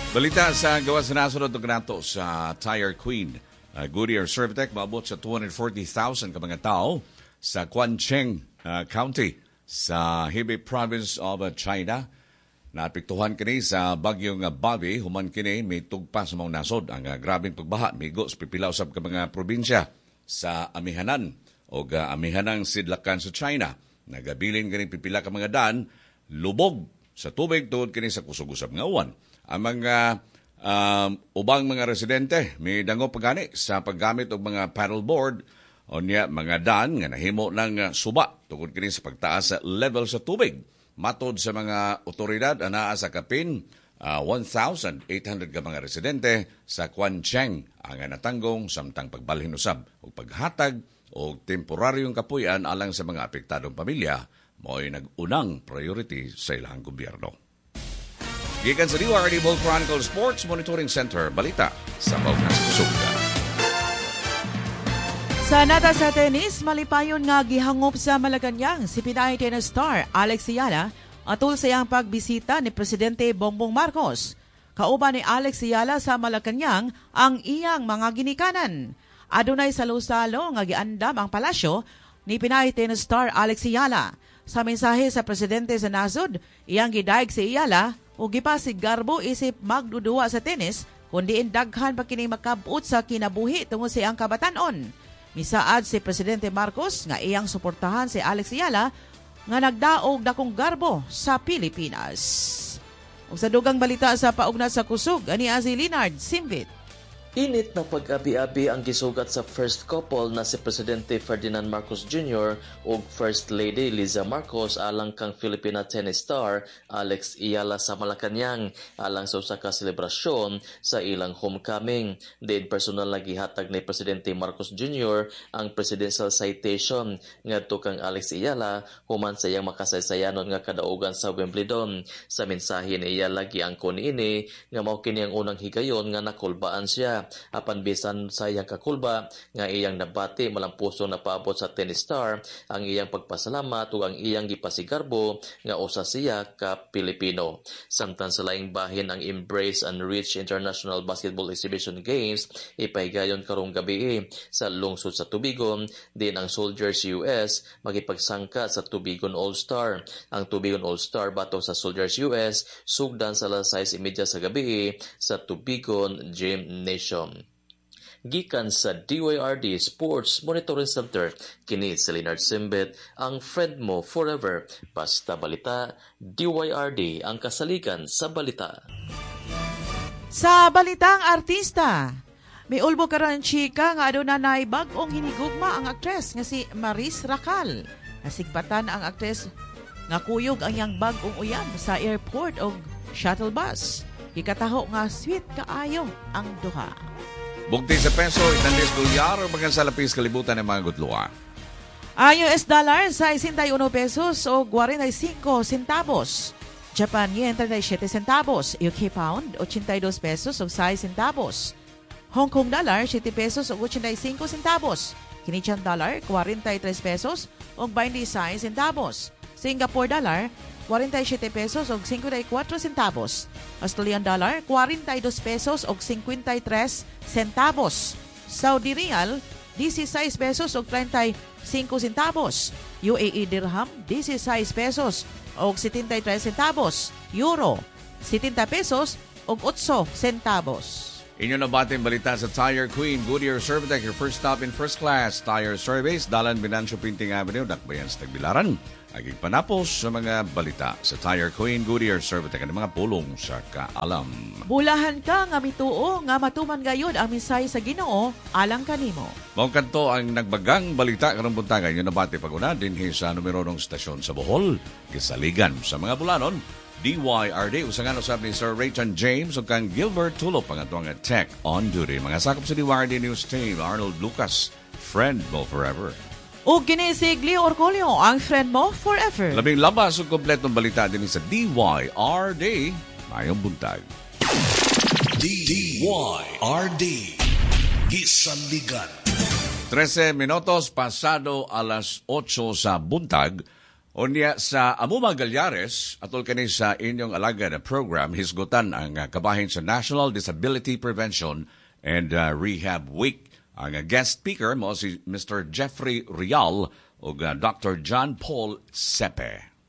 Balita sa gawas na nasunod ng nato sa Tire Queen. Goodyear Servitec maabot sa 240,000 ka mga tao sa Quancheng County sa Hebei Province of China. Napiktuhan kini sa bagyong Bobby, human kini may tugpa sa mga nasod. Ang grabing pagbaha, migo sa pipila usab ka mga probinsya sa amihanan o amihanang sidlakan sa China. Nagabilin kini pipila ka mga daan, lubog sa tubig tuod kini sa kusog-usab nga uwan. Ang mga ubang mga residente may dango pagani sa paggamit og mga paddleboard o niya mga daan nga nahimo ng suba tungod kini sa pagtaas sa level sa tubig. Matod sa mga otoridad anaa sa kapin 1,800 ka mga residente sa Quancheng ang natanggong samtang pagbalhin usab og paghatag o temporaryong kapuy-an alang sa mga apektadong pamilya mo'y nag-unang priority sa ilang gobyerno. Gikan sa DWRD Ball Chronicle Sports Monitoring Center, balita sa Paunas Kusog. Sa nata sa tennis, malipayon nga gihangop sa Malacañang si Pinay tennis star Alex Ayala atol sa iyang pagbisita ni Presidente Bongbong Marcos. Kauban ni Alex Ayala sa Malacañang ang iyang mga ginikanan. Adunay salo-salo nga giandam ang palasyo ni Pinay tennis star Alex Ayala. Sa mensahe sa Presidente sa nasod, iyang gidaig si Ayala o gipasig garbo isip magduduwa sa tennis kundi indaghan pa kining makabut sa kinabuhi tungod sa iyang kabatanon. Misaad si Presidente Marcos nga iyang suportahan si Alex Ayala nga nagdaog dakong garbo sa Pilipinas. Ug sa dugang balita sa paugna sa kusog, ani si Leonard Simvit. Init na pag-abi-abi ang gisugat sa first couple na si Presidente Ferdinand Marcos Jr. ug First Lady Liza Marcos alang kang Filipina tennis star Alex Ayala sa Malacañang alang sa usa ka selebrasyon sa ilang homecoming. Diin personal na gihatag ni Presidente Marcos Jr. ang Presidential Citation ngadto kang Alex Ayala human sa iyang makasaysayanon nga kadaugan sa Wimbledon. Sa mensahe ni Ayala giangkon ini nga mao kini ang unang higayon nga nakulbaan siya. Apan bisan sa iyang kakulba nga iyang nabati malampuso na paabot sa tennis star ang iyang pagpasalamat ug ang iyang gipasigarbo nga usa siya ka Pilipino. Samtang sa laing bahin ang Embrace and Reach International Basketball Exhibition Games ipahigayon karong gabi sa lungsod sa Tubigon, din ang Soldiers US magipagsangka sa Tubigon All-Star. Ang Tubigon All-Star batok sa Soldiers US sugdan sa alas 6:30 sa gabi sa Tubigon Gymnasium. Gikan sa DYRD Sports Monitoring Center, kini si Leonard Simbet, ang friend mo forever. Basta balita, DYRD ang kasaligan sa balita. Sa balitang artista, may ulbo karon chika nga aduna nay bag-ong hinigugma ang aktres nga si Maris Racal. Nasigbatan ang aktres nga kuyog ang iyang bag-ong uyab sa airport o shuttle bus. Ikataho nga sweet kaayo ang duha. Bugti sa peso, itandis dolyar o bagang salapis kalibutan ng mga gutluwa. Ang US dollar sa 61 pesos o 45 centavos. Japan yen 37 centavos. UK pound 82 pesos o 6 centavos. Hong Kong dollar 7 pesos o 85 centavos. Canadian dollar 43 pesos o 26 centavos. Singapore dollar 47 pesos o 54 centavos. Australian dollar, 42 pesos o 53 centavos. Saudi Riyal, 16 pesos o 35 centavos. UAE dirham, 16 pesos o 73 centavos. Euro, 70 pesos o 8 centavos. Inyo na bating balita sa Tire Queen, Goodyear Servitec, your first stop in first class tire service, Dalan Binancio Pinting Avenue, Dakbayan sa Tagbilaran. Aging panapos sa mga balita sa Tire Queen, Goodyear Servitec, ang mga pulong sa kaalam. Bulahan ka nga mituo nga matuman gayud ang misay sa Ginoo alang kanimo. Mao kadto ang nagbagang balita karong buntagan. Inyo na bati pag-una dinhi sa numero ng stasyon sa Bohol, Gisaligan sa mga bulanon. DYRD, usangan usab ni Sir Rayton James o kang Gilbert Tulop ang atong Tech on Duty. Mga sakop sa DYRD News Team, Arnold Lucas, friend mo forever. O ginisig Leo Orcolio, ang friend mo forever. Labing labas o kompletong balita din sa DYRD. Mayong buntag. DYRD, Gisaligan. 13 minutos pasado alas 8 sa buntag. Unya sa Amuma Galyares, atol kani sa inyong alagad program, hisgutan ang kabahin sa National Disability Prevention and Rehab Week. Ang guest speaker mo si Mr. Jeffrey Rial o Dr. John Paul Sepe.